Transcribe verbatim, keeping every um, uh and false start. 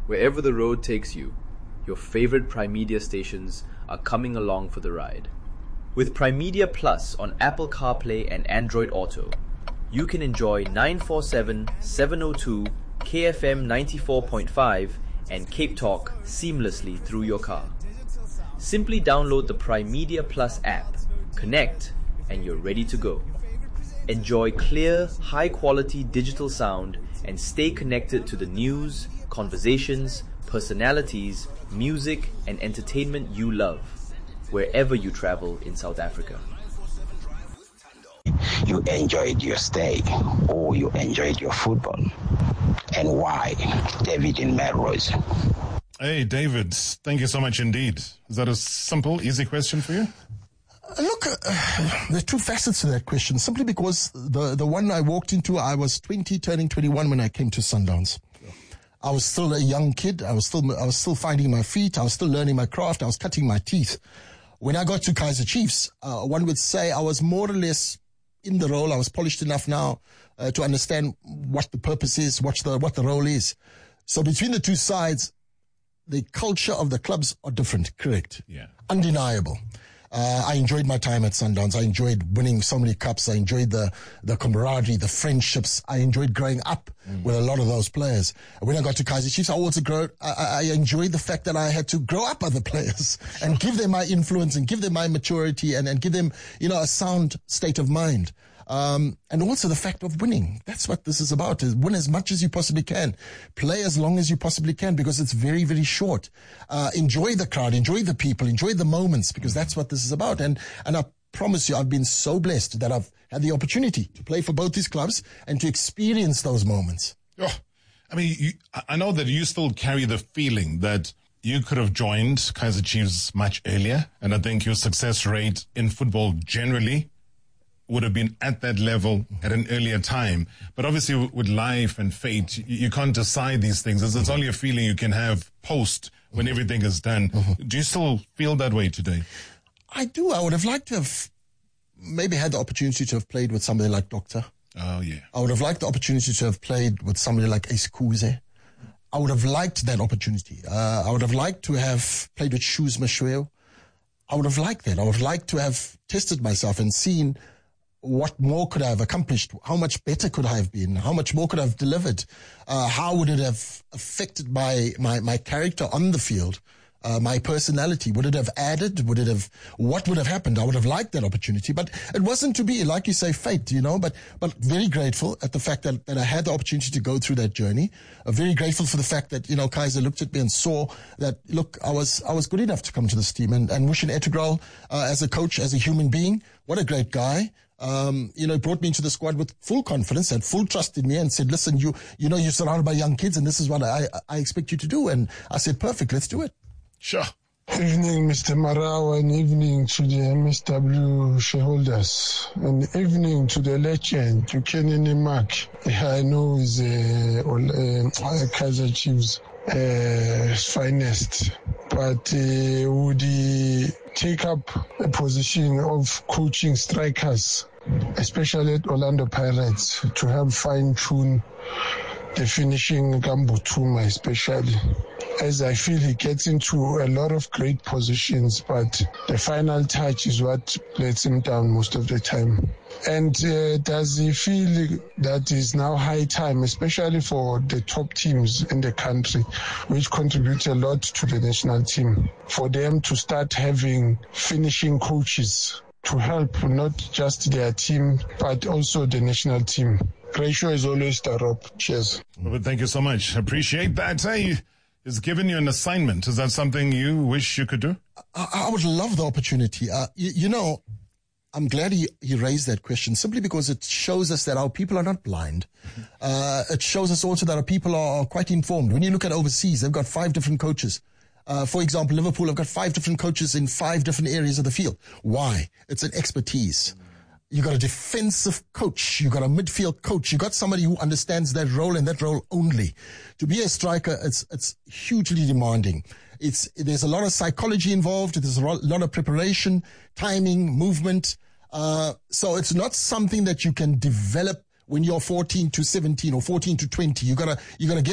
Wherever the road takes you, your favorite Primedia stations are coming along for the ride. With Primedia Plus on Apple CarPlay and Android Auto, you can enjoy nine forty-seven, seven oh two, K F M ninety-four point five and Cape Talk seamlessly through your car. Simply download the Primedia Plus app, connect, and you're ready to go. Enjoy clear, high-quality digital sound and stay connected to the news, conversations, personalities, music, and entertainment you love, wherever you travel in South Africa. You enjoyed your stay or you enjoyed your football, and why? David in Melrose. Hey, David, thank you so much indeed. Is that a simple, easy question for you? Look, uh, there are two facets to that question. Simply because the, the one I walked into, I was twenty, turning twenty-one when I came to Sundowns. I was still a young kid. I was still I was still finding my feet. I was still learning my craft. I was cutting my teeth. When I got to Kaizer Chiefs, uh, one would say I was more or less in the role. I was polished enough now uh, to understand what the purpose is, what the what the role is. So between the two sides, the culture of the clubs are different. Correct. Yeah. Undeniable. Uh, I enjoyed my time at Sundowns. I enjoyed winning so many cups. I enjoyed the, the camaraderie, the friendships. I enjoyed growing up mm. with a lot of those players. When I got to Kaizer Chiefs, I also grow, I, I enjoyed the fact that I had to grow up other players and give them my influence and give them my maturity and, and give them, you know, a sound state of mind. Um, and also the fact of winning. That's what this is about, is win as much as you possibly can. Play as long as you possibly can, because it's very, very short. Uh, enjoy the crowd, enjoy the people, enjoy the moments, because that's what this is about. And, and I promise you, I've been so blessed that I've had the opportunity to play for both these clubs and to experience those moments. Oh, I mean, you, I know that you still carry the feeling that you could have joined Kaizer Chiefs much earlier. And I think your success rate in football generally would have been at that level at an earlier time. But obviously with life and fate, you, you can't decide these things. It's, it's only a feeling you can have post when everything is done. Mm-hmm. Do you still feel that way today? I do. I would have liked to have maybe had the opportunity to have played with somebody like Doctor. Oh, yeah. I would have liked the opportunity to have played with somebody like Ace Kuze. I would have liked that opportunity. Uh, I would have liked to have played with Shoes Mashweo. I would have liked that. I would have liked to have tested myself and seen what more could I have accomplished? How much better could I have been? How much more could I have delivered? Uh, how would it have affected my, my, my character on the field? Uh, my personality? Would it have added? Would it have, what would have happened? I would have liked that opportunity, but it wasn't to be, like you say, fate, you know, but, but very grateful at the fact that, that I had the opportunity to go through that journey. Uh, very grateful for the fact that, you know, Kaizer looked at me and saw that, look, I was, I was good enough to come to this team, and, and Mushin Etegral, uh, as a coach, as a human being, what a great guy. Um, you know, brought me into the squad with full confidence and full trust in me and said, listen, you, you know, you're surrounded by young kids and this is what I, I expect you to do. And I said, perfect, let's do it. Sure. Evening, Mister Marau, and evening to the M S W shareholders, and evening to the legend, Ukenene Mark. I know is a, a Kaizer Chiefs uh, finest, but uh, would he take up a position of coaching strikers, especially at Orlando Pirates, to help fine-tune the finishing Gambutuma especially, as I feel he gets into a lot of great positions, but the final touch is what lets him down most of the time. And uh, does he feel that it's now high time, especially for the top teams in the country, which contribute a lot to the national team, for them to start having finishing coaches to help not just their team, but also the national team? Ratio is always the rope. Cheers. Well, thank you so much. Appreciate that. Hey, he's given you an assignment. Is that something you wish you could do? I, I would love the opportunity. Uh, you, you know, I'm glad he, he raised that question, simply because it shows us that our people are not blind. Uh, it shows us also that our people are quite informed. When you look at overseas, they've got five different coaches. Uh, for example, Liverpool have got five different coaches in five different areas of the field. Why? It's an expertise. You got a defensive coach. You got a midfield coach. You got somebody who understands that role and that role only. To be a striker, it's it's hugely demanding. It's there's a lot of psychology involved. There's a lot of preparation, timing, movement. Uh, so it's not something that you can develop when you're fourteen to seventeen or fourteen to twenty. You gotta you gotta get